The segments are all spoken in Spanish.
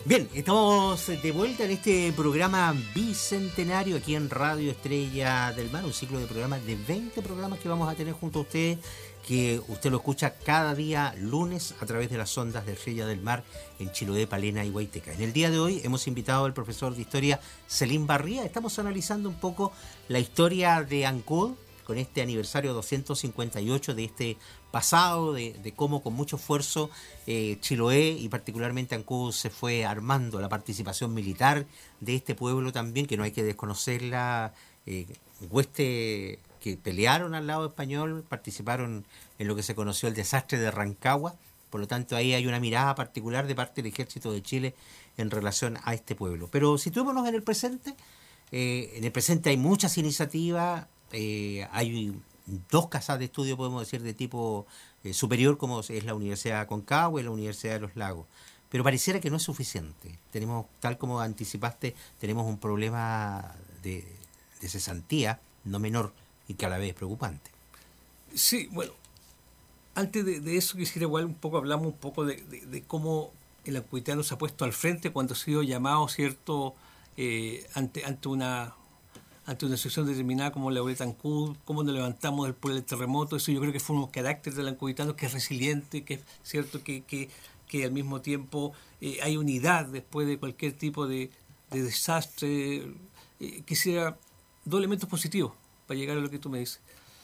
Bien, estamos de vuelta en este programa bicentenario aquí en Radio Estrella del Mar, un ciclo de programas de 20 programas que vamos a tener junto a ustedes, que usted lo escucha cada día lunes a través de las ondas de Estrella del Mar en Chiloé, Palena y Huayteca. En el día de hoy hemos invitado al profesor de historia Selim Barría. Estamos analizando un poco la historia de Ancud con este aniversario 258 de este pasado, de cómo con mucho esfuerzo Chiloé y particularmente Ancud se fue armando, la participación militar de este pueblo también, que no hay que desconocerla, hueste que pelearon al lado español, participaron en lo que se conoció el desastre de Rancagua. Por lo tanto, ahí hay una mirada particular de parte del Ejército de Chile en relación a este pueblo. Pero situémonos en el presente hay muchas iniciativas, hay dos casas de estudio, podemos decir, de tipo superior, como es la Universidad de Aconcagua y la Universidad de Los Lagos. Pero pareciera que no es suficiente. Tenemos, tal como anticipaste, tenemos un problema de cesantía no menor y que a la vez es preocupante. Sí, bueno, antes de eso quisiera igual un poco, hablamos un poco de cómo el ancuitano se ha puesto al frente cuando ha sido llamado, ¿cierto?, ante una situación determinada como la Boleta Ancud, cómo nos levantamos después del terremoto. Eso yo creo que fue un carácter del ancuditano que es resiliente, que es cierto que al mismo tiempo hay unidad después de cualquier tipo de desastre. Quisiera dos elementos positivos para llegar a lo que tú me dices.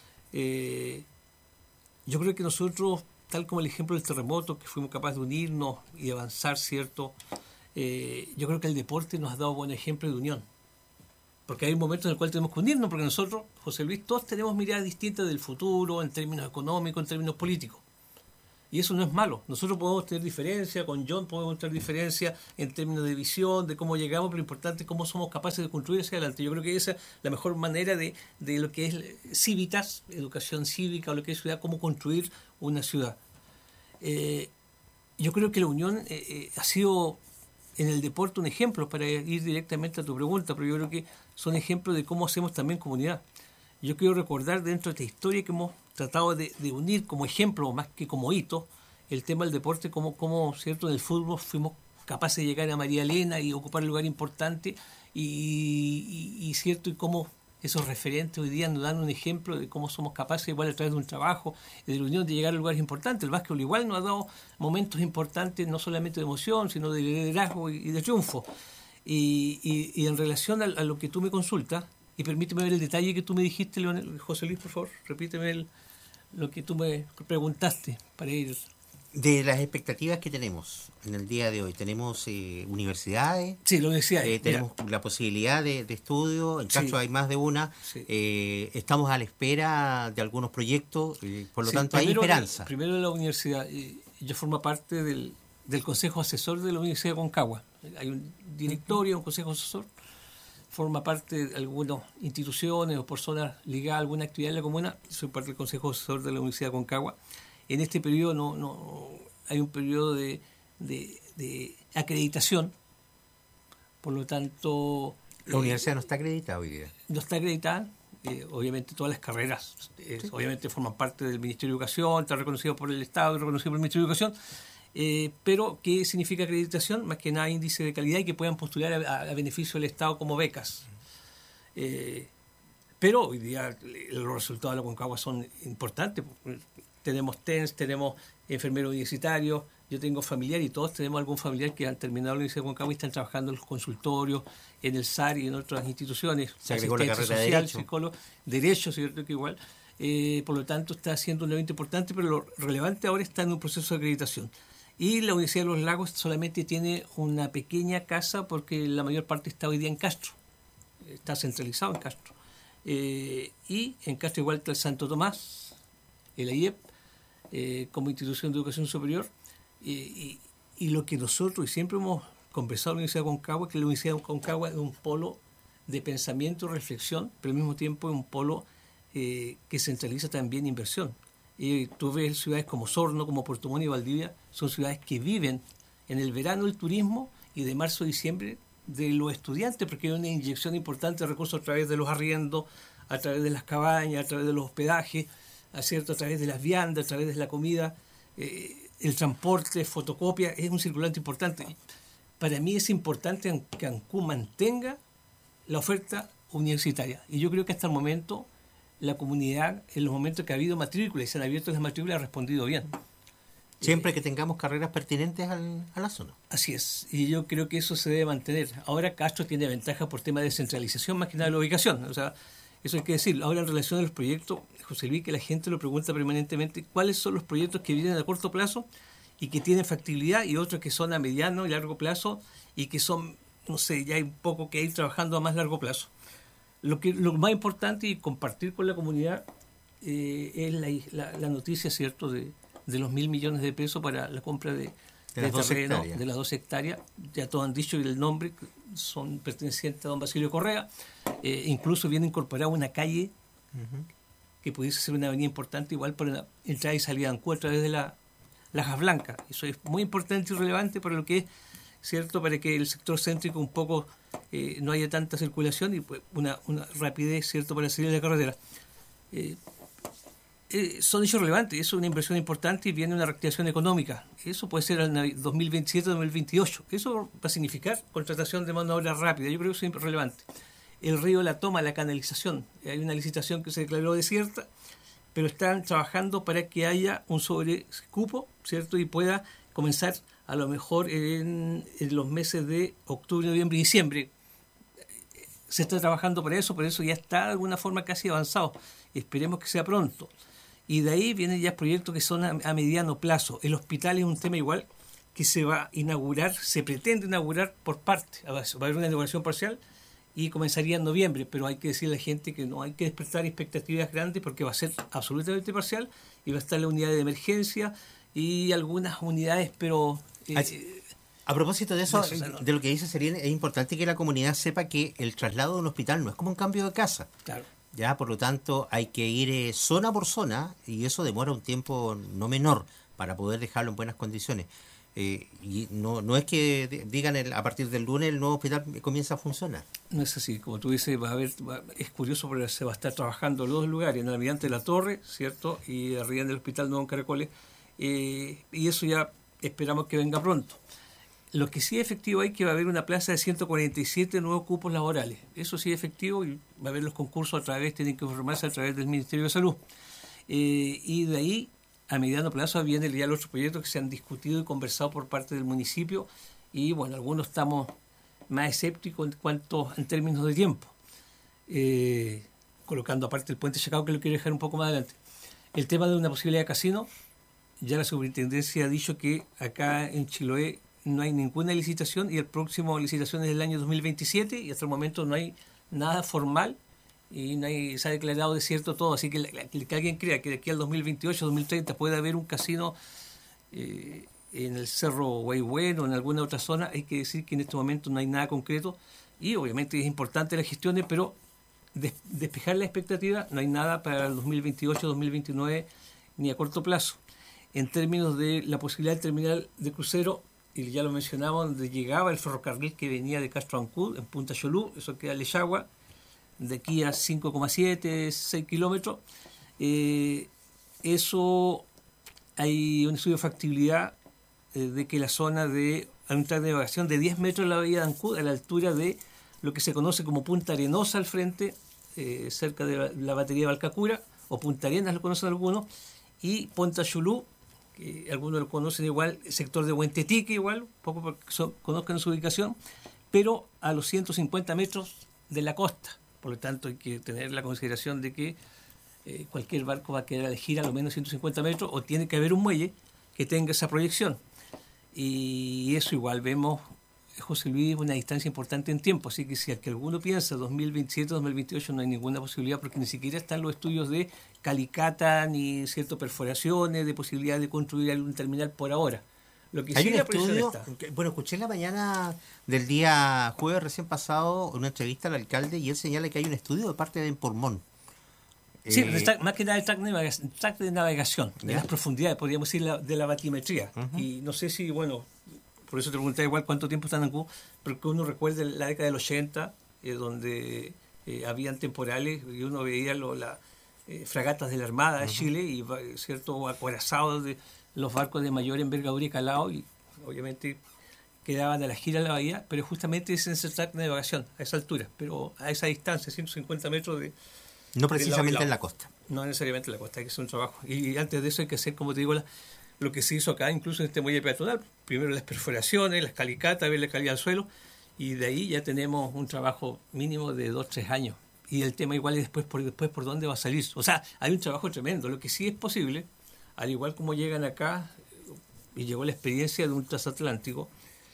Yo creo que nosotros, tal como el ejemplo del terremoto, que fuimos capaces de unirnos y avanzar, ¿cierto? Yo creo que el deporte nos ha dado buen ejemplo de unión. Porque hay un momento en el cual tenemos que unirnos, porque nosotros, José Luis, todos tenemos miradas distintas del futuro, en términos económicos, en términos políticos. Y eso no es malo. Nosotros podemos tener diferencias, con John podemos tener diferencias en términos de visión, de cómo llegamos, pero lo importante es cómo somos capaces de construir hacia adelante. Yo creo que esa es la mejor manera de lo que es Civitas, educación cívica, o lo que es ciudad, cómo construir una ciudad. Yo creo que la unión ha sido en el deporte un ejemplo, para ir directamente a tu pregunta, pero yo creo que son ejemplos de cómo hacemos también comunidad. Yo quiero recordar dentro de esta historia que hemos tratado de unir como ejemplo, más que como hito, el tema del deporte, como cierto, en el fútbol fuimos capaces de llegar a María Elena y ocupar un lugar importante, y cierto, y cómo esos referentes hoy día nos dan un ejemplo de cómo somos capaces, igual a través de un trabajo, de la unión, de llegar a lugares importantes. El básquetbol igual nos ha dado momentos importantes, no solamente de emoción, sino de liderazgo y de triunfo. Y en relación a lo que tú me consultas, y permíteme ver el detalle que tú me dijiste, José Luis, por favor, repíteme lo que tú me preguntaste para ir. De las expectativas que tenemos en el día de hoy, tenemos universidades, sí, lo decía, tenemos la posibilidad de estudio, en caso hay más de una, sí. Estamos a la espera de algunos proyectos, por lo tanto primero, hay esperanza. Primero en la universidad, yo formo parte del consejo asesor de la Universidad de Aconcagua. Hay un directorio, un consejo asesor, forma parte de algunas instituciones o personas ligadas a alguna actividad en la comuna. Soy parte del consejo asesor de la Universidad de Aconcagua. En este periodo no hay un periodo de acreditación, por lo tanto... La universidad no está acreditada hoy día. No está acreditada, obviamente todas las carreras sí, obviamente forman parte del Ministerio de Educación, está reconocido por el Estado, reconocido por el Ministerio de Educación, pero ¿qué significa acreditación? Más que nada índice de calidad y que puedan postular a beneficio del Estado como becas. Pero hoy día los resultados de la Aconcagua son importantes. Tenemos TENS, tenemos enfermeros universitarios, yo tengo familiar y todos tenemos algún familiar que han terminado la Universidad de Aconcagua y están trabajando en los consultorios, en el SAR y en otras instituciones. Se agregó la carrera social, de Derecho. Psicólogo, Derecho, ¿cierto? Que igual. Por lo tanto, está haciendo un evento importante, pero lo relevante ahora está en un proceso de acreditación. Y la Universidad de Los Lagos solamente tiene una pequeña casa porque la mayor parte está hoy día en Castro. Está centralizado en Castro. Y en Castro igual está el Santo Tomás, el AIEP, como institución de educación superior, y lo que nosotros y siempre hemos conversado en la Universidad de Aconcagua, que la Universidad de Aconcagua es un polo de pensamiento y reflexión, pero al mismo tiempo es un polo que centraliza también inversión. Y tú ves ciudades como Osorno, como Puerto Montt y Valdivia, son ciudades que viven en el verano del turismo y de marzo a diciembre de los estudiantes, porque hay una inyección importante de recursos a través de los arriendos, a través de las cabañas, a través de los hospedajes, a través de las viandas, a través de la comida, el transporte, fotocopia, es un circulante importante. para mí es importante que Ancud mantenga la oferta universitaria. Y yo creo que hasta el momento la comunidad, en los momentos que ha habido matrículas y se han abierto las matrículas, ha respondido bien. Siempre que tengamos carreras pertinentes a la zona. Así es, y yo creo que eso se debe mantener. Ahora Castro tiene ventaja por tema de descentralización, más que nada de la ubicación. O sea, eso hay que decirlo. Ahora, en relación a los proyectos, José Luis, que la gente lo pregunta permanentemente, ¿cuáles son los proyectos que vienen a corto plazo y que tienen factibilidad, y otros que son a mediano y largo plazo y que son, no sé, ya hay un poco que ir trabajando a más largo plazo? Lo más importante y compartir con la comunidad es la noticia, ¿cierto?, de los 1.000 millones de pesos para la compra de terreno de las 12 hectáreas. Ya todos han dicho el nombre, son pertenecientes a don Basilio Correa. Incluso viene incorporada una calle que pudiese ser una avenida importante, igual para la entrada y salida de Ancud a través de la Lajas Blancas. Eso es muy importante y relevante para lo que es, ¿cierto?, para que el sector céntrico un poco no haya tanta circulación y pues una rapidez, ¿cierto?, para salir de la carretera. Son hechos relevantes, eso es una inversión importante y viene una reactivación económica. Eso puede ser en 2027-2028. Eso va a significar contratación de mano de obra rápida. Yo creo que eso es relevante. El río La Toma, la canalización. Hay una licitación que se declaró desierta, pero están trabajando para que haya un sobrecupo, ¿cierto?, y pueda comenzar a lo mejor en los meses de octubre, noviembre y diciembre. Se está trabajando para eso, por eso ya está de alguna forma casi avanzado. Esperemos que sea pronto. Y de ahí vienen ya proyectos que son a mediano plazo. El hospital es un tema igual que se va a inaugurar, se pretende inaugurar por parte. Va a haber una inauguración parcial y comenzaría en noviembre, pero hay que decirle a la gente que no hay que despertar expectativas grandes porque va a ser absolutamente parcial y va a estar la unidad de emergencia y algunas unidades, pero... a propósito de eso, de lo que dice Serén, es importante que la comunidad sepa que el traslado de un hospital no es como un cambio de casa. Claro. Ya, por lo tanto, hay que ir zona por zona y eso demora un tiempo no menor para poder dejarlo en buenas condiciones. Y no es que digan a partir del lunes el nuevo hospital comienza a funcionar. No es así, como tú dices, es curioso porque se va a estar trabajando en los dos lugares, en Almirante de la Torre, ¿cierto?, y arriba en el Hospital Nuevo en Caracoles, y eso ya esperamos que venga pronto. Lo que sí es efectivo es que va a haber una plaza de 147 nuevos cupos laborales. Eso sí es efectivo y va a haber los concursos tienen que formarse a través del Ministerio de Salud. Y de ahí, a mediano plazo, vienen ya los otros proyectos que se han discutido y conversado por parte del municipio. Y bueno, algunos estamos más escépticos en términos de tiempo. Colocando aparte el puente Chacao, que lo quiero dejar un poco más adelante. El tema de una posibilidad de casino, ya la superintendencia ha dicho que acá en Chiloé no hay ninguna licitación y el próximo licitación es del año 2027 y hasta el momento no hay nada formal y se ha declarado desierto todo, así que alguien crea que de aquí al 2028-2030 puede haber un casino en el Cerro Huayhuén o en alguna otra zona, hay que decir que en este momento no hay nada concreto y obviamente es importante las gestiones, pero despejar la expectativa, no hay nada para el 2028-2029 ni a corto plazo. En términos de la posibilidad del terminal de crucero, y ya lo mencionamos, donde llegaba el ferrocarril que venía de Castro a Ancud, en Punta Cholú, eso queda en Lechagua, de aquí a 5,7, 6 kilómetros. Eso hay un estudio de factibilidad de que la zona de hay un tramo de navegación de 10 metros en la bahía de Ancud, a la altura de lo que se conoce como Punta Arenosa al frente, cerca de la batería de Balcacura, o Punta Arenas lo conocen algunos, y Punta Cholú, que algunos lo conocen igual, el sector de Huentetique igual, poco porque conozcan su ubicación, pero a los 150 metros de la costa. Por lo tanto, hay que tener la consideración de que cualquier barco va a quedar de gira a lo menos 150 metros o tiene que haber un muelle que tenga esa proyección. Y eso igual vemos, José Luis, una distancia importante en tiempo, así que si alguno piensa 2027-2028 no hay ninguna posibilidad porque ni siquiera están los estudios de calicata ni ciertas perforaciones, de posibilidad de construir algún terminal por ahora. Lo que hay sí un la estudio, está. bueno, escuché en la mañana del día jueves recién pasado una entrevista al alcalde y él señala que hay un estudio de parte de Empurmón. Sí, más que nada el track de navegación, de las profundidades, podríamos decir, de la batimetría. Y no sé si, bueno, por eso te pregunté igual cuánto tiempo están en Ancud, pero que uno recuerde la década del 80, donde habían temporales y uno veía las fragatas de la Armada de Chile y cierto acorazados de los barcos de mayor envergadura y calado, y obviamente que daban a la gira de la bahía, pero justamente es en ese track de navegación, a esa altura, pero a esa distancia, 150 metros de... No precisamente en la costa. No necesariamente en la costa, hay que hacer un trabajo. Y antes de eso hay que hacer, como te digo, lo que se hizo acá, incluso en este muelle peatonal. Primero las perforaciones, las calicatas, ver la calidad del suelo, y de ahí ya tenemos un trabajo mínimo de 2-3 años. Y el tema igual es después por dónde va a salir. O sea, hay un trabajo tremendo. Lo que sí es posible, al igual como llegan acá, y llegó la experiencia de un transatlántico,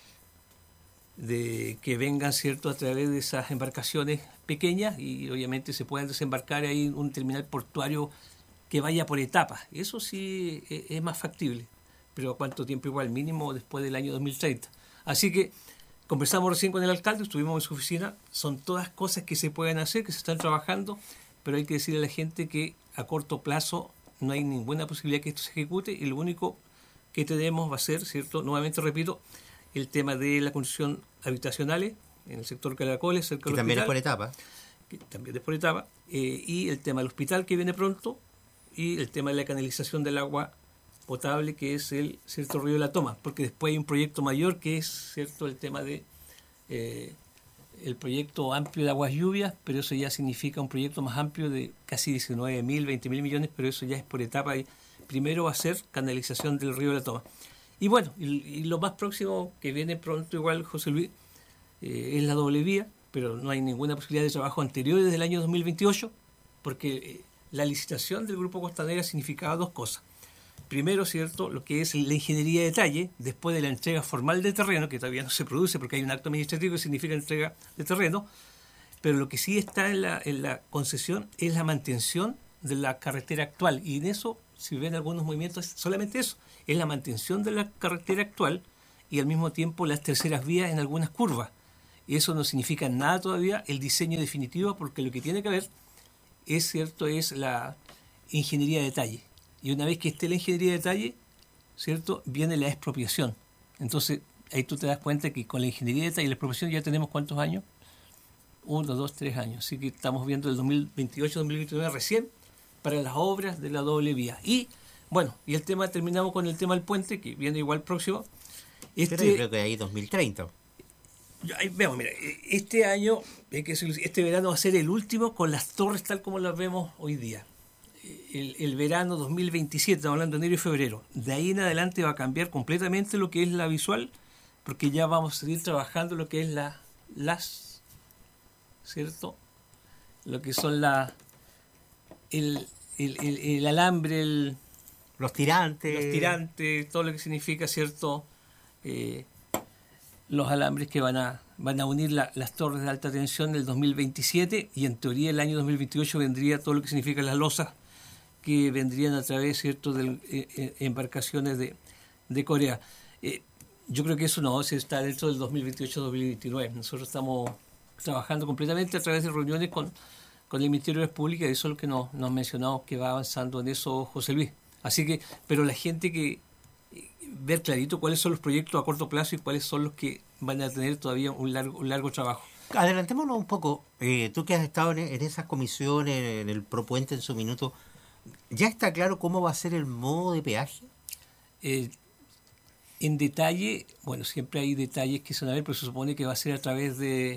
de que vengan, ¿cierto?, a través de esas embarcaciones pequeñas y obviamente se puedan desembarcar ahí en un terminal portuario que vaya por etapas. Eso sí es más factible, pero ¿a cuánto tiempo? Igual, mínimo después del año 2030. Así que conversamos recién con el alcalde, estuvimos en su oficina, son todas cosas que se pueden hacer, que se están trabajando, pero hay que decirle a la gente que a corto plazo no hay ninguna posibilidad que esto se ejecute y lo único que tenemos va a ser, ¿cierto?, nuevamente repito, el tema de la construcción habitacionales en el sector Caracoles, cerca del hospital. Que también es por etapa. Que también es por etapa. Y el tema del hospital que viene pronto y el tema de la canalización del agua potable que es el cierto río de la Toma, porque después hay un proyecto mayor que es cierto el tema de el proyecto amplio de aguas lluvias, pero eso ya significa un proyecto más amplio de casi 19.000, 20.000 millones, pero eso ya es por etapa. Y primero va a ser canalización del río de la Toma. Y bueno, y lo más próximo que viene pronto igual, José Luis, es la doble vía, pero no hay ninguna posibilidad de trabajo anterior desde el año 2028, porque la licitación del Grupo Costanera significaba dos cosas. Primero, ¿cierto?, lo que es la ingeniería de detalle, después de la entrega formal de terreno, que todavía no se produce porque hay un acto administrativo que significa entrega de terreno, pero lo que sí está en la concesión es la mantención de la carretera actual, y en eso, si ven algunos movimientos, es solamente eso, es la mantención de la carretera actual y al mismo tiempo las terceras vías en algunas curvas. Y eso no significa nada todavía el diseño definitivo, porque lo que tiene que haber es, ¿cierto?, es la ingeniería de detalle. Y una vez que esté la ingeniería de detalle, ¿cierto?, viene la expropiación. Entonces, ahí tú te das cuenta que con la ingeniería de detalle y la expropiación ya tenemos ¿cuántos años? 1, 2, 3 años. Así que estamos viendo el 2028, 2029 recién para las obras de la doble vía. Y bueno, y el tema, terminamos con el tema del puente, que viene igual próximo. Pero yo creo que ahí 2030. Veamos, mira, este año, este verano va a ser el último con las torres tal como las vemos hoy día. El verano 2027, estamos hablando de enero y febrero. De ahí en adelante va a cambiar completamente lo que es la visual, porque ya vamos a seguir trabajando lo que es las, ¿cierto? Lo que son el alambre, los tirantes, todo lo que significa, ¿cierto?, los alambres que van a unir las torres de alta tensión del 2027, y en teoría el año 2028 vendría todo lo que significa las losas que vendrían a través, ¿cierto?, de embarcaciones de Corea. Yo creo que eso no, se está dentro del 2028-2029. Nosotros estamos trabajando completamente a través de reuniones con el Ministerio de Obras Públicas, y eso es lo que nos mencionamos que va avanzando en eso, José Luis. Así que, pero la gente que ver clarito cuáles son los proyectos a corto plazo y cuáles son los que van a tener todavía un largo trabajo. Adelantémonos un poco. Tú que has estado en esas comisiones, en el Propuente en su minuto, ¿ya está claro cómo va a ser el modo de peaje? En detalle, bueno, siempre hay detalles que se van a ver, pero se supone que va a ser a través de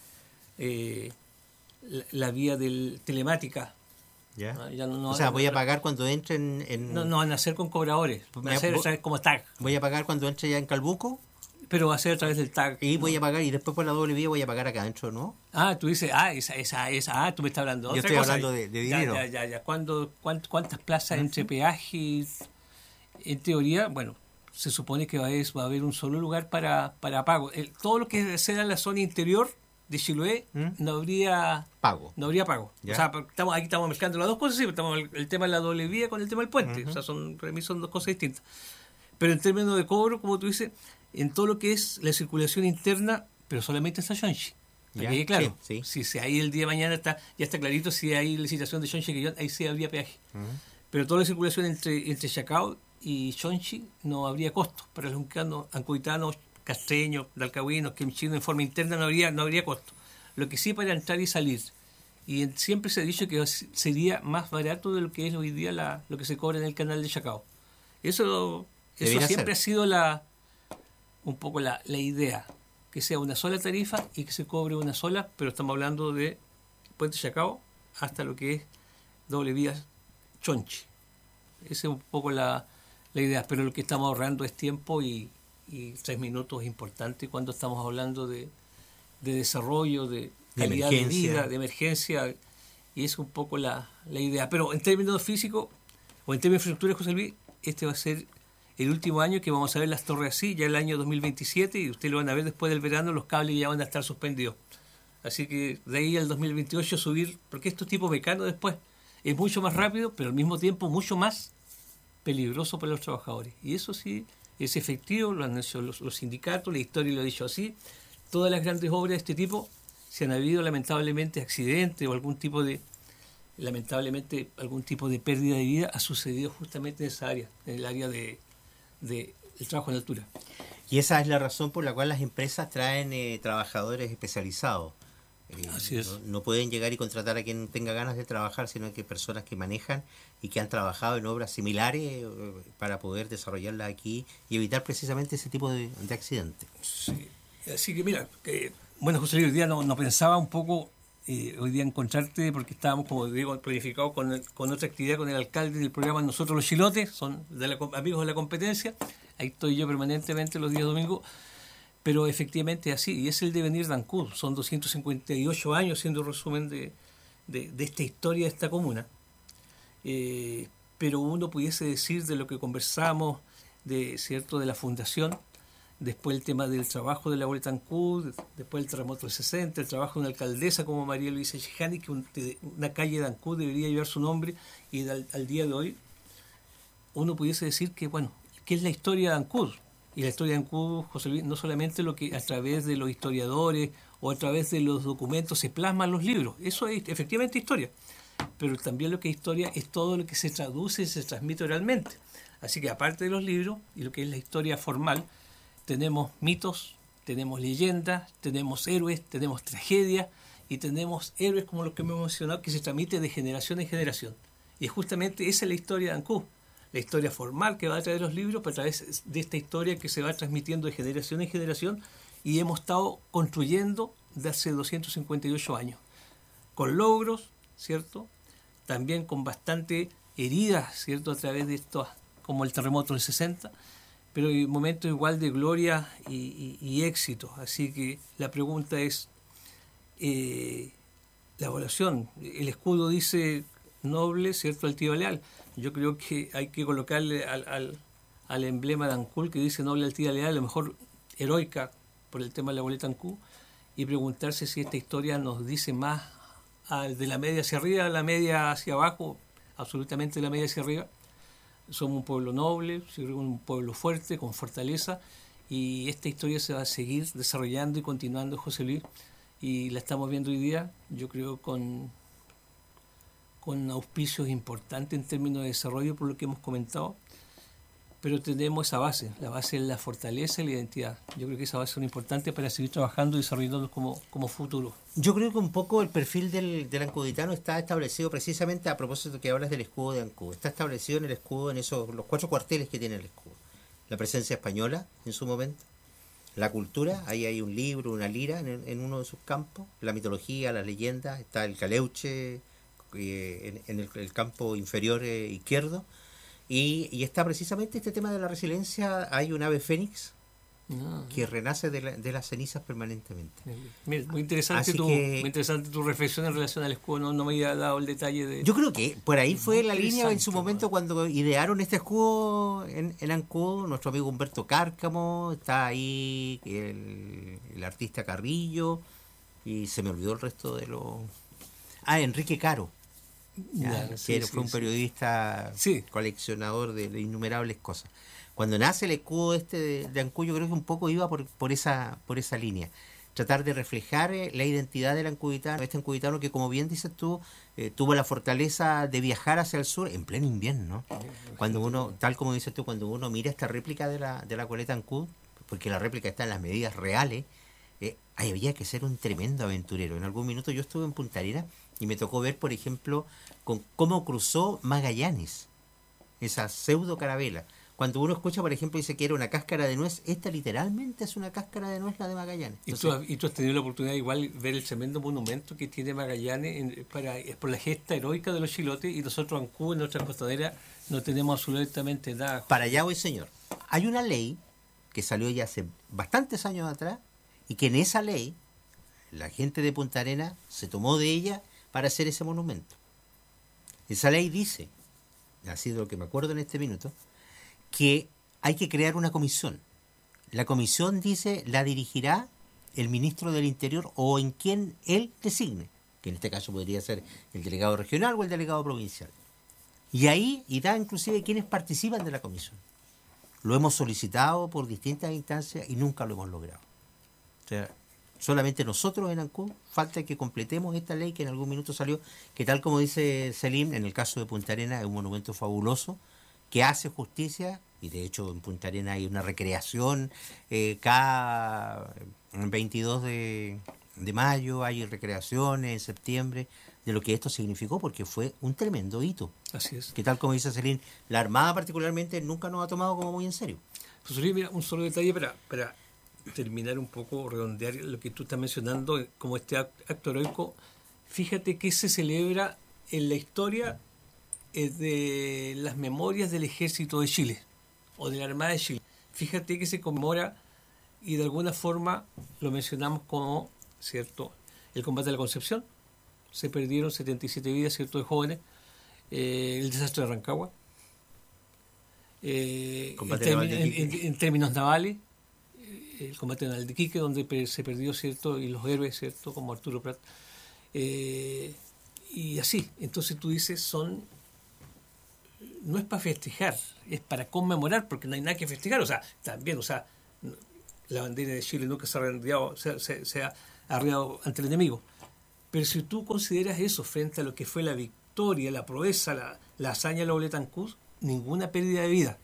la vía del telemática. ¿Ya? Ya o sea, voy a pagar cuando entre en... No van a ser con cobradores, van a ser a través como tag. Voy a pagar cuando entre ya en Calbuco. Pero va a ser a través del tag. Y voy a pagar, y después por la doble vía voy a pagar acá adentro, ¿no? Ah, tú dices, esa, tú me estás hablando. Yo estoy hablando de dinero. Ya. ¿Cuántas plazas entre peajes? En teoría, bueno, se supone que va a haber un solo lugar para pago. Todo lo que sea en la zona interior de Chiloé no habría pago. ¿Ya? O sea, aquí estamos mezclando las dos cosas, sí, estamos el tema de la doble vía con el tema del puente. O sea, para mí son dos cosas distintas. Pero en términos de cobro, como tú dices, en todo lo que es la circulación interna, pero solamente está Shonchi. Claro, sí. Si ahí el día de mañana ya está clarito, si hay licitación de Shonchi, ahí sí habría peaje. Pero toda la circulación entre Chacao y Shonchi no habría costo. Para los ancoitanos, castreños, dalcahuinos, quemchinos, en forma interna no habría costo. Lo que sí para entrar y salir. Y siempre se ha dicho que sería más barato de lo que es hoy día lo que se cobra en el canal de Chacao. Eso siempre ha sido un poco la idea, que sea una sola tarifa y que se cobre una sola, pero estamos hablando de Puente Chacao hasta lo que es doble vía Chonchi. Esa es un poco la idea, pero lo que estamos ahorrando es tiempo y 3 minutos es importante cuando estamos hablando de desarrollo, de calidad de vida, de emergencia, y es un poco la idea. Pero en términos físicos o en términos de infraestructura, José Luis, este va a ser el último año que vamos a ver las torres así, ya el año 2027, y ustedes lo van a ver después del verano, los cables ya van a estar suspendidos. Así que de ahí al 2028 subir, porque esto es tipo mecano después, es mucho más rápido, pero al mismo tiempo mucho más peligroso para los trabajadores. Y eso sí es efectivo, lo han hecho los sindicatos, la historia lo ha dicho así. Todas las grandes obras de este tipo, si han habido lamentablemente accidentes o algún tipo de pérdida de vida, ha sucedido justamente en esa área, en el área del trabajo en altura. Y esa es la razón por la cual las empresas traen trabajadores especializados. Así es. No pueden llegar y contratar a quien tenga ganas de trabajar, sino que personas que manejan y que han trabajado en obras similares para poder desarrollarlas aquí y evitar precisamente ese tipo de accidentes. Sí. Así que mira, bueno, José Luis, hoy día no pensaba un poco hoy día encontrarte porque estábamos, como digo, planificados con otra actividad con el alcalde del programa Nosotros los Chilotes, son amigos de la competencia. Ahí estoy yo permanentemente los días domingos. Pero efectivamente es así, y es el devenir de Ancud. Son 258 años, siendo resumen de esta historia de esta comuna. Pero uno pudiese decir de lo que conversamos, de la fundación, después el tema del trabajo de la Boleta Ancud, después el terremoto del 60, el trabajo de una alcaldesa como María Luisa Chijani, que una calle de Ancud debería llevar su nombre, y al día de hoy uno pudiese decir que, bueno, ¿qué es la historia de Ancud? Y la historia de Ancud, José Luis, no solamente lo que a través de los historiadores o a través de los documentos se plasman los libros, eso es efectivamente historia, pero también lo que es historia es todo lo que se traduce y se transmite oralmente. Así que aparte de los libros y lo que es la historia formal, tenemos mitos, tenemos leyendas, tenemos héroes, tenemos tragedias y tenemos héroes como los que hemos mencionado que se transmite de generación en generación. Y justamente esa es la historia de Ancud. La historia formal que va a través de los libros, pero a través de esta historia que se va transmitiendo de generación en generación y hemos estado construyendo de hace 258 años. Con logros, ¿cierto? También con bastante heridas, ¿cierto? A través de esto, como el terremoto del 60, pero hay momentos igual de gloria y éxito. Así que la pregunta es, la evaluación, el escudo dice noble, ¿cierto? Altivo leal. Yo creo que hay que colocarle al emblema de Ancud que dice noble, altiva, leal, a lo mejor heroica por el tema de la boleta Ancud, y preguntarse si esta historia nos dice más de la media hacia arriba, de la media hacia abajo, absolutamente de la media hacia arriba. Somos un pueblo noble, un pueblo fuerte, con fortaleza, y esta historia se va a seguir desarrollando y continuando, José Luis, y la estamos viendo hoy día, yo creo, con auspicios importantes en términos de desarrollo, por lo que hemos comentado, pero tenemos esa base, la base es la fortaleza y la identidad. Yo creo que esa base es importante para seguir trabajando y desarrollándonos como futuro. Yo creo que un poco el perfil del ancuditano está establecido precisamente a propósito que hablas del escudo de Ancud. Está establecido en el escudo, en los 4 cuarteles que tiene el escudo. La presencia española en su momento, la cultura, ahí hay un libro, una lira en uno de sus campos, la mitología, las leyendas, está el caleuche en el campo inferior izquierdo, y está precisamente este tema de la resiliencia. Hay un ave fénix que renace de las cenizas permanentemente. Mira, muy interesante tu reflexión en relación al escudo. No me había dado el detalle de... Yo creo que por ahí fue la línea en su momento cuando idearon este escudo en Ancud. Nuestro amigo Humberto Cárcamo, está ahí el artista Carrillo, y se me olvidó el resto de los... Enrique Caro. Fue un periodista coleccionador de innumerables cosas. Cuando nace el escudo de Ancud, yo creo que un poco iba por esa línea, tratar de reflejar la identidad del ancuditano, este ancuditano que, como bien dices tú, tuvo la fortaleza de viajar hacia el sur en pleno invierno, ¿no? Cuando uno, tal como dices tú, cuando uno mira esta réplica de la coleta Ancud, porque la réplica está en las medidas reales, había que ser un tremendo aventurero. En algún minuto yo estuve en Punta Arenas y me tocó ver, por ejemplo, cómo cruzó Magallanes, esa pseudo carabela. cuando uno escucha, por ejemplo, dice que era una cáscara de nuez, esta literalmente es una cáscara de nuez, la de Magallanes. Entonces, ¿Y tú has tenido la oportunidad igual ver el tremendo monumento que tiene Magallanes es por la gesta heroica de los chilotes, y nosotros en Cuba, en nuestra costanera, no tenemos absolutamente nada? Para allá voy, señor. Hay una ley que salió ya hace bastantes años atrás, y que en esa ley la gente de Punta Arenas se tomó de ella para hacer ese monumento. Esa ley dice, así de lo que me acuerdo en este minuto, que hay que crear una comisión. La comisión, dice, la dirigirá el ministro del Interior o en quien él designe, que en este caso podría ser el delegado regional o el delegado provincial. Y ahí, y da inclusive quienes participan de la comisión. Lo hemos solicitado por distintas instancias y nunca lo hemos logrado. O sea, solamente nosotros en Ancud falta que completemos esta ley que en algún minuto salió, que tal como dice Selim, en el caso de Punta Arenas es un monumento fabuloso, que hace justicia, y de hecho en Punta Arenas hay una recreación cada 22 de mayo, hay recreaciones en septiembre, de lo que esto significó, porque fue un tremendo hito. Así es. Que tal como dice Celín, la Armada particularmente nunca nos ha tomado como muy en serio. José, mira, un solo detalle para terminar un poco, redondear lo que tú estás mencionando como este acto heroico. Fíjate que se celebra en la historia de las memorias del Ejército de Chile o de la Armada de Chile. Fíjate que se conmemora y de alguna forma lo mencionamos como, ¿cierto?, el combate de la Concepción. Se perdieron 77 vidas, ¿cierto?, de jóvenes. El desastre de Rancagua. En términos navales, el combate naval de Iquique, donde se perdió, ¿cierto?, y los héroes, ¿cierto?, como Arturo Prat. Y así, entonces tú dices, no es para festejar, es para conmemorar, porque no hay nada que festejar. O sea, también, la bandera de Chile nunca se ha arriado ante el enemigo. Pero si tú consideras eso frente a lo que fue la victoria, la proeza, la hazaña de la Boleta Ancud, ninguna pérdida de vida.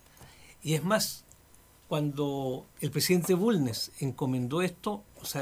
Y es más, cuando el presidente Bulnes encomendó esto,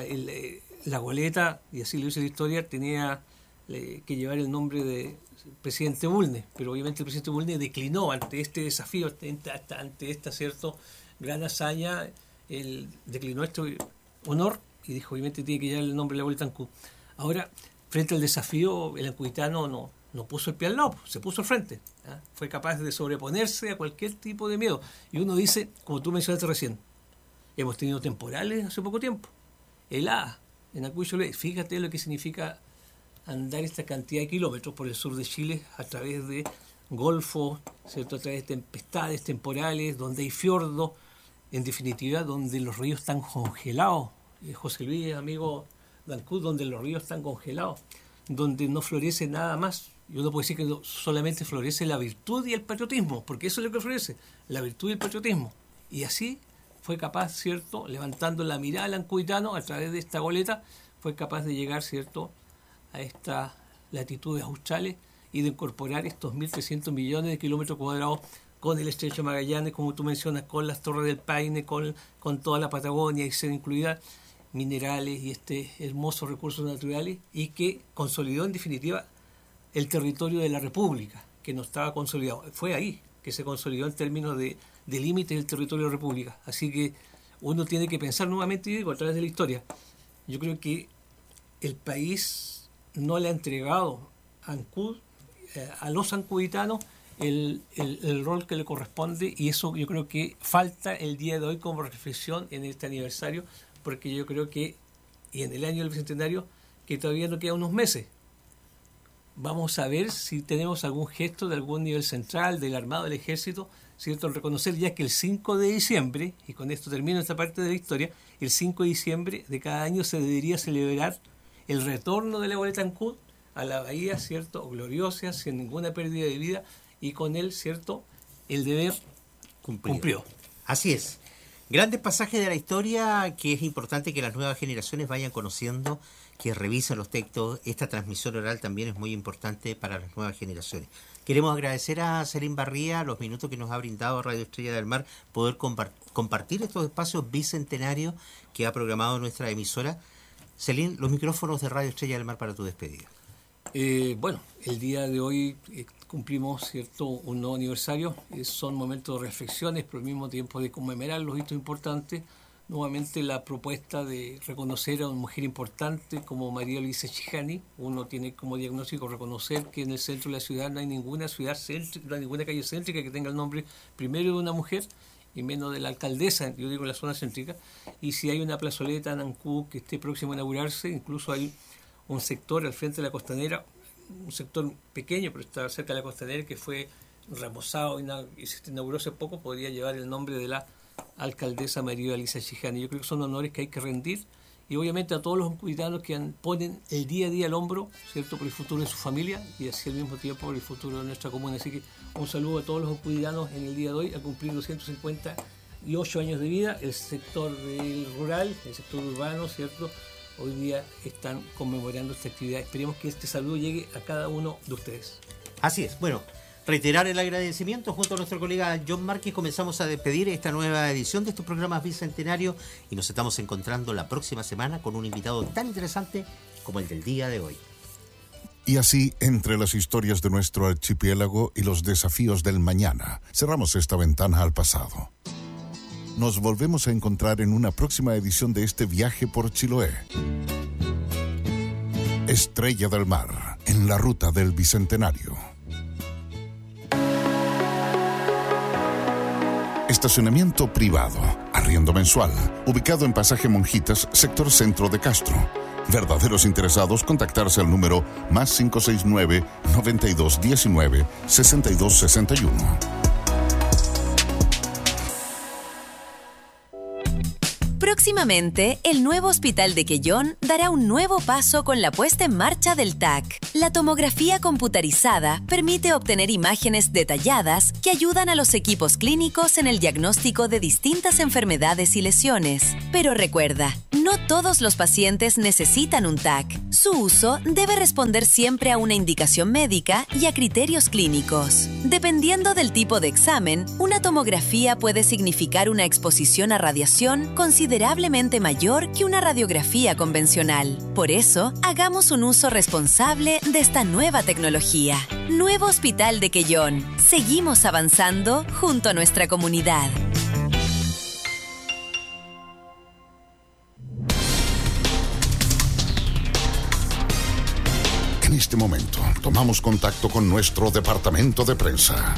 la goleta, y así lo dice la historia, tenía que llevar el nombre de presidente Bulnes, pero obviamente el presidente Bulnes declinó ante este desafío, ante esta, ¿cierto?, gran hazaña. Él declinó este honor y dijo, obviamente tiene que llevar el nombre de la Boleta Ancud. Ahora, frente al desafío, el ancuditano no puso el pie al lado, se puso al frente. Fue capaz de sobreponerse a cualquier tipo de miedo. Y uno dice, como tú mencionaste recién, hemos tenido temporales hace poco tiempo, heladas en Ancud y Chiloé. Fíjate lo que significa andar esta cantidad de kilómetros por el sur de Chile a través de golfos, ¿cierto?, a través de tempestades temporales, donde hay fiordos, en definitiva, donde los ríos están congelados. José Luis, amigo de Ancud, donde los ríos están congelados, donde no florece nada más. Y uno puede decir que solamente florece la virtud y el patriotismo, porque eso es lo que florece, la virtud y el patriotismo. Y así fue capaz, ¿cierto?, levantando la mirada al ancuditano a través de esta goleta, fue capaz de llegar, ¿cierto?, a estas latitudes australes y de incorporar estos 1.300 millones de kilómetros cuadrados con el Estrecho de Magallanes, como tú mencionas, con las Torres del Paine, con toda la Patagonia, y ser incluida minerales y hermosos recursos naturales, y que consolidó en definitiva el territorio de la República, que no estaba consolidado. Fue ahí que se consolidó en términos de límites del territorio de la República. Así que uno tiene que pensar nuevamente, y digo, a través de la historia. Yo creo que el país no le ha entregado a Ancud, a los ancuditanos, el rol que le corresponde, y eso yo creo que falta el día de hoy como reflexión en este aniversario, porque yo creo que, y en el año del Bicentenario, que todavía no quedan unos meses, vamos a ver si tenemos algún gesto de algún nivel central, del Armado, del Ejército, ¿cierto?, al reconocer ya que el 5 de diciembre, y con esto termino esta parte de la historia, el 5 de diciembre de cada año se debería celebrar el retorno de la Boleta Ancud a la bahía, ¿cierto?, gloriosa, sin ninguna pérdida de vida, y con él, ¿cierto?, el deber cumplido. Así es. Grandes pasajes de la historia que es importante que las nuevas generaciones vayan conociendo, que revisen los textos. Esta transmisión oral también es muy importante para las nuevas generaciones. Queremos agradecer a Selim Barría los minutos que nos ha brindado Radio Estrella del Mar, poder compartir estos espacios bicentenarios que ha programado nuestra emisora. Selim, los micrófonos de Radio Estrella del Mar para tu despedida. Bueno, el día de hoy, cumplimos, ¿cierto?, un nuevo aniversario. Son momentos de reflexiones, pero al mismo tiempo de conmemorar los hitos importantes. Nuevamente la propuesta de reconocer a una mujer importante como María Luisa Chijani. Uno tiene como diagnóstico reconocer que en el centro de la ciudad no hay ninguna ciudad céntrica, no hay ninguna calle céntrica que tenga el nombre primero de una mujer y menos de la alcaldesa, yo digo la zona céntrica. Y si hay una plazoleta en Ancud que esté próximo a inaugurarse, incluso hay un sector al frente de la Costanera, un sector pequeño pero está cerca de la Costanera, que fue remozado y se inauguró hace poco, podría llevar el nombre de la alcaldesa María Luisa Chijani. Yo creo que son honores que hay que rendir, y obviamente a todos los ancuditanos que ponen el día a día al hombro, ¿cierto?, por el futuro de su familia y así al mismo tiempo por el futuro de nuestra comuna. Así que un saludo a todos los ancuditanos en el día de hoy, a cumplir 258 años de vida. El sector rural, el sector urbano, ¿cierto?, hoy día están conmemorando esta actividad. Esperemos que este saludo llegue a cada uno de ustedes. Así es. Bueno, reiterar el agradecimiento junto a nuestro colega John Márquez. Comenzamos a despedir esta nueva edición de estos programas bicentenarios y nos estamos encontrando la próxima semana con un invitado tan interesante como el del día de hoy. Y así, entre las historias de nuestro archipiélago y los desafíos del mañana, cerramos esta ventana al pasado. Nos volvemos a encontrar en una próxima edición de este viaje por Chiloé. Estrella del Mar, en la ruta del Bicentenario. Estacionamiento privado, arriendo mensual, ubicado en Pasaje Monjitas, sector centro de Castro. Verdaderos interesados, contactarse al número +569 9219 6261. Próximamente, el nuevo Hospital de Quellón dará un nuevo paso con la puesta en marcha del TAC. La tomografía computarizada permite obtener imágenes detalladas que ayudan a los equipos clínicos en el diagnóstico de distintas enfermedades y lesiones. Pero recuerda, no todos los pacientes necesitan un TAC. Su uso debe responder siempre a una indicación médica y a criterios clínicos. Dependiendo del tipo de examen, una tomografía puede significar una exposición a radiación considerablemente mayor que una radiografía convencional. Por eso, hagamos un uso responsable de esta nueva tecnología. Nuevo Hospital de Quellón. Seguimos avanzando junto a nuestra comunidad. En este momento, tomamos contacto con nuestro departamento de prensa.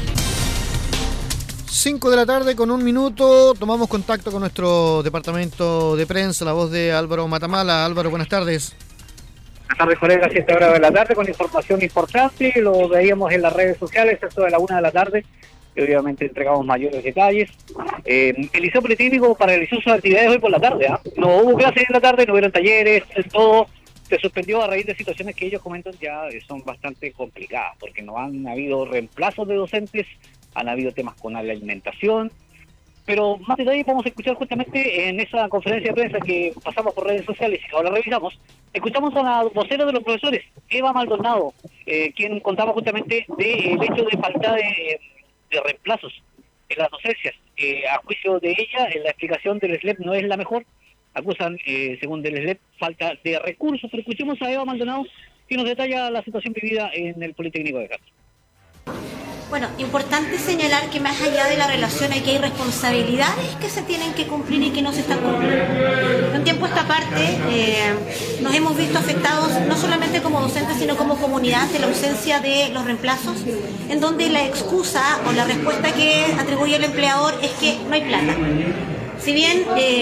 5 de la tarde con 1 minuto, tomamos contacto con nuestro departamento de prensa, la voz de Álvaro Matamala. Álvaro, buenas tardes. Buenas tardes, colegas, 7 horas de la tarde con información importante. Lo veíamos en las redes sociales, esto de la 1 de la tarde, y obviamente entregamos mayores detalles. El Liceo Politécnico paralizó sus actividades hoy por la tarde. No hubo clases en la tarde, no hubieron talleres, todo se suspendió a raíz de situaciones que ellos comentan ya son bastante complicadas, porque no han habido reemplazos de docentes, han habido temas con la alimentación, pero más detalles vamos a escuchar justamente en esa conferencia de prensa que pasamos por redes sociales y ahora revisamos. Escuchamos a la vocera de los profesores, Eva Maldonado, quien contaba justamente del hecho de falta de reemplazos en las docencias. A juicio de ella, la explicación del SLEP no es la mejor. Acusan, según del SLEP, falta de recursos. Pero escuchemos a Eva Maldonado, que nos detalla la situación vivida en el Politécnico de Castro. Bueno, importante señalar que más allá de la relación aquí hay responsabilidades que se tienen que cumplir y que no se están cumpliendo. De un tiempo a esta parte nos hemos visto afectados no solamente como docentes sino como comunidad de la ausencia de los reemplazos, en donde la excusa o la respuesta que atribuye el empleador es que no hay plata. Si bien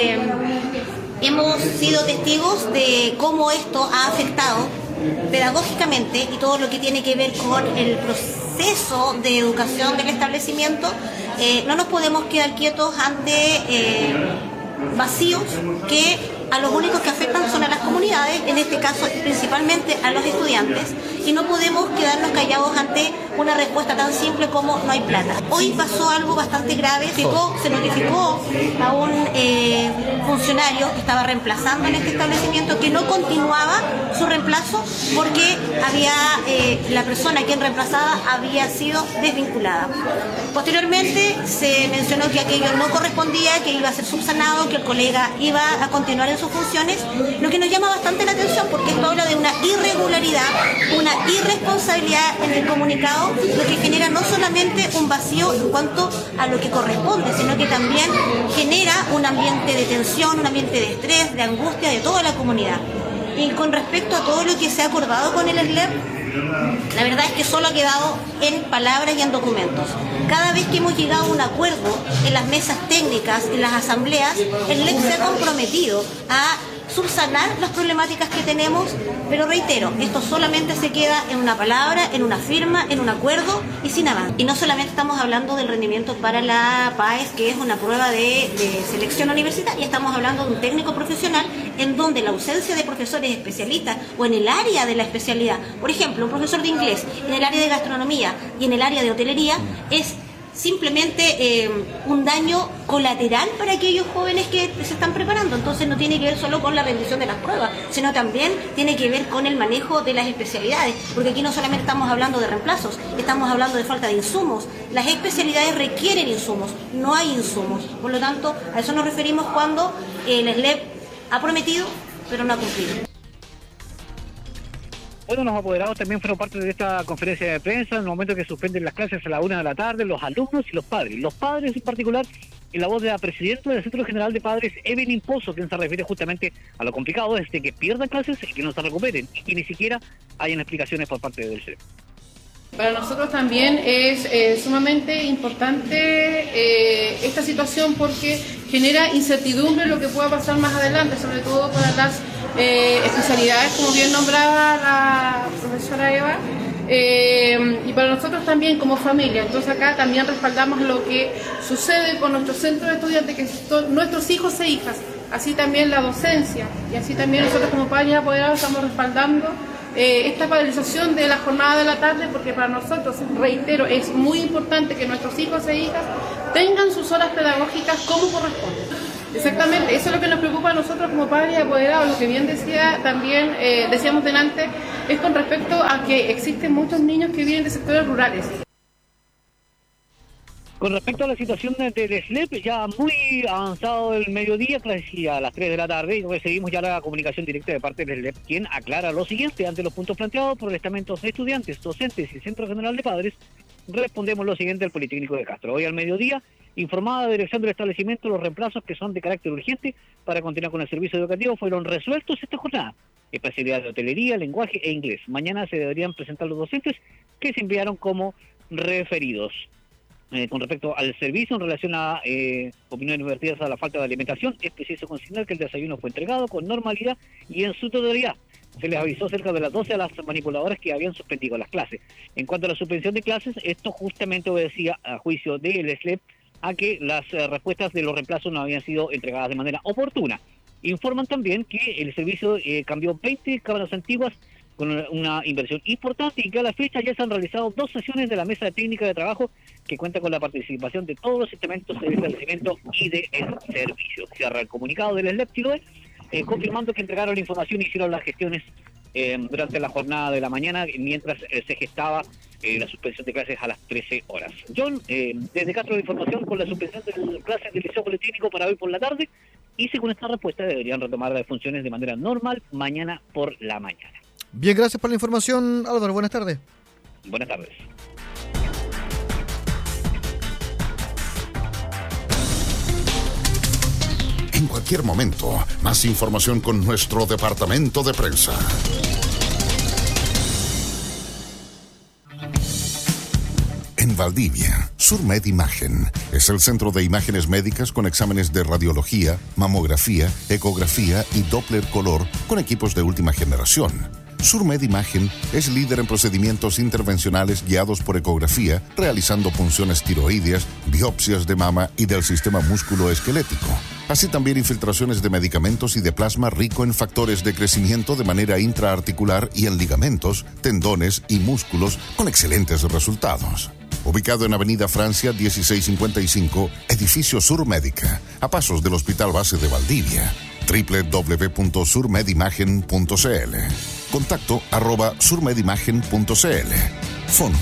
hemos sido testigos de cómo esto ha afectado pedagógicamente y todo lo que tiene que ver con el proceso de educación del establecimiento, no nos podemos quedar quietos ante vacíos que a los únicos que afectan son a las comunidades, en este caso principalmente a los estudiantes, y no podemos quedarnos callados ante una respuesta tan simple como no hay plata. Hoy pasó algo bastante grave, se notificó a un funcionario que estaba reemplazando en este establecimiento que no continuaba su reemplazo porque la persona a quien reemplazaba había sido desvinculada. Posteriormente se mencionó que aquello no correspondía, que iba a ser subsanado, que el colega iba a continuar en su sus funciones, lo que nos llama bastante la atención porque esto habla de una irregularidad, una irresponsabilidad en el comunicado, lo que genera no solamente un vacío en cuanto a lo que corresponde, sino que también genera un ambiente de tensión, un ambiente de estrés, de angustia de toda la comunidad. Y con respecto a todo lo que se ha acordado con el SLEP, la verdad es que solo ha quedado en palabras y en documentos. Cada vez que hemos llegado a un acuerdo en las mesas técnicas, en las asambleas, el SLEP se ha comprometido a subsanar las problemáticas que tenemos, pero reitero, esto solamente se queda en una palabra, en una firma, en un acuerdo y sin avance. Y no solamente estamos hablando del rendimiento para la PAES, que es una prueba de selección universitaria, estamos hablando de un técnico profesional en donde la ausencia de profesores especialistas o en el área de la especialidad, por ejemplo, un profesor de inglés en el área de gastronomía y en el área de hotelería, es simplemente un daño colateral para aquellos jóvenes que se están preparando. Entonces no tiene que ver solo con la rendición de las pruebas, sino también tiene que ver con el manejo de las especialidades, porque aquí no solamente estamos hablando de reemplazos, estamos hablando de falta de insumos. Las especialidades requieren insumos, no hay insumos. Por lo tanto, a eso nos referimos cuando el SLEP ha prometido, pero no ha cumplido. Bueno, los apoderados también fueron parte de esta conferencia de prensa en el momento que suspenden las clases a la 1 de la tarde, los alumnos y los padres. Los padres en particular, en la voz de la presidenta del Centro General de Padres, Evelyn Pozo, quien se refiere justamente a lo complicado desde que pierdan clases y que no se recuperen y que ni siquiera hayan explicaciones por parte del CEP. Para nosotros también es sumamente importante esta situación porque genera incertidumbre en lo que pueda pasar más adelante, sobre todo para las especialidades, como bien nombraba la profesora Eva, y para nosotros también como familia. Entonces acá también respaldamos lo que sucede con nuestros centros de estudiantes, que son nuestros hijos e hijas, así también la docencia, y así también nosotros como padres apoderados estamos respaldando esta paralización de la jornada de la tarde, porque para nosotros, reitero, es muy importante que nuestros hijos e hijas tengan sus horas pedagógicas como corresponde. Exactamente, eso es lo que nos preocupa a nosotros como padres apoderados. Lo que bien decía también, decíamos delante, es con respecto a que existen muchos niños que vienen de sectores rurales. Con respecto a la situación del SLEP, ya muy avanzado el mediodía, casi a las 3 de la tarde, y recibimos ya la comunicación directa de parte del SLEP, quien aclara lo siguiente: ante los puntos planteados por el estamento de estudiantes, docentes y Centro General de Padres, respondemos lo siguiente al Politécnico de Castro. Hoy al mediodía, informada la dirección del establecimiento, los reemplazos que son de carácter urgente para continuar con el servicio educativo fueron resueltos esta jornada. Especialidad de hotelería, lenguaje e inglés. Mañana se deberían presentar los docentes que se enviaron como referidos. Con respecto al servicio en relación a opiniones vertidas a la falta de alimentación, es preciso consignar que el desayuno fue entregado con normalidad y en su totalidad. Se les avisó cerca de las 12 a las manipuladoras que habían suspendido las clases. En cuanto a la suspensión de clases, esto justamente obedecía, a juicio del SLEP, a que las respuestas de los reemplazos no habían sido entregadas de manera oportuna. Informan también que el servicio cambió 20 cámaras antiguas con una inversión importante y que a la fecha ya se han realizado 2 sesiones de la mesa técnica de trabajo que cuenta con la participación de todos los estamentos del establecimiento y del servicio. Cierra el comunicado del SLEP Chiloé, confirmando que entregaron la información y hicieron las gestiones durante la jornada de la mañana mientras se gestaba la suspensión de clases a las 13 horas. John, desde Castro de Información, con la suspensión de las clases del Liceo Politécnico para hoy por la tarde, y según esta respuesta deberían retomar las funciones de manera normal mañana por la mañana. Bien, gracias por la información, Álvaro. Buenas tardes. Buenas tardes. En cualquier momento, más información con nuestro departamento de prensa. En Valdivia, Surmed Imagen es el centro de imágenes médicas con exámenes de radiología, mamografía, ecografía y Doppler color con equipos de última generación. Surmed Imagen es líder en procedimientos intervencionales guiados por ecografía, realizando punciones tiroideas, biopsias de mama y del sistema músculo-esquelético. Así también infiltraciones de medicamentos y de plasma rico en factores de crecimiento de manera intraarticular y en ligamentos, tendones y músculos con excelentes resultados. Ubicado en Avenida Francia 1655, Edificio Surmédica, a pasos del Hospital Base de Valdivia. www.surmedimagen.cl. Contacto @surmedimagen.cl. Fono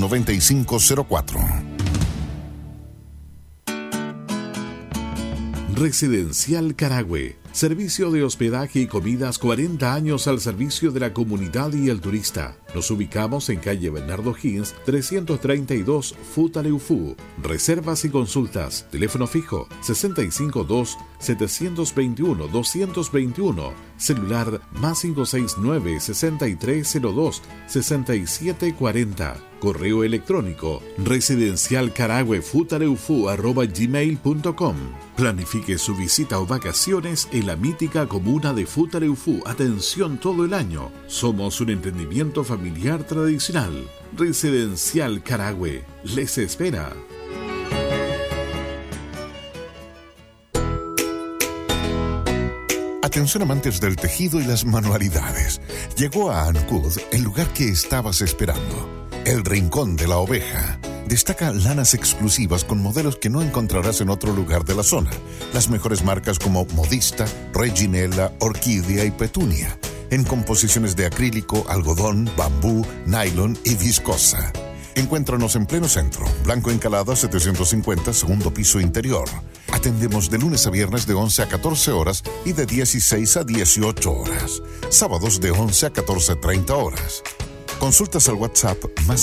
632-229504. Residencial Carahue. Servicio de hospedaje y comidas 40 años al servicio de la comunidad y el turista. Nos ubicamos en calle Bernardo Higgins, 332, Futaleufú. Reservas y consultas. Teléfono fijo 652-721-221. Celular más 569-6302-6740. Correo electrónico residencialcarahuefutaleufú@gmail.com. Planifique su visita o vacaciones en la mítica comuna de Futaleufú. Atención todo el año. Somos un emprendimiento familiar tradicional. Residencial Carahue les espera. Atención amantes del tejido y las manualidades. Llegó a Ancud el lugar que estabas esperando. El Rincón de la Oveja. Destaca lanas exclusivas con modelos que no encontrarás en otro lugar de la zona. Las mejores marcas como Modista, Reginella, Orquídea y Petunia. En composiciones de acrílico, algodón, bambú, nylon y viscosa. Encuéntranos en pleno centro, Blanco Encalada 750, segundo piso interior. Atendemos de lunes a viernes de 11 a 14 horas y de 16 a 18 horas. Sábados de 11 a 14:30 horas. Consultas al WhatsApp más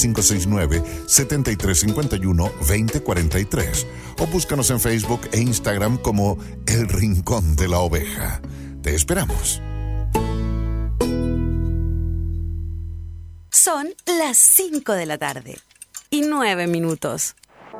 569-7351-2043 o búscanos en Facebook e Instagram como El Rincón de la Oveja. Te esperamos. Son las 5 de la tarde y 9 minutos.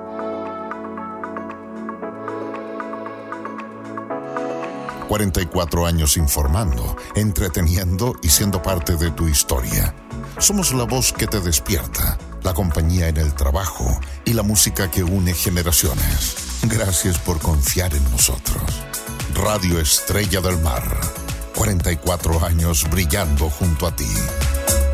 ...44 años informando, entreteniendo y siendo parte de tu historia. Somos la voz que te despierta, la compañía en el trabajo y la música que une generaciones. Gracias por confiar en nosotros. Radio Estrella del Mar, 44 años brillando junto a ti.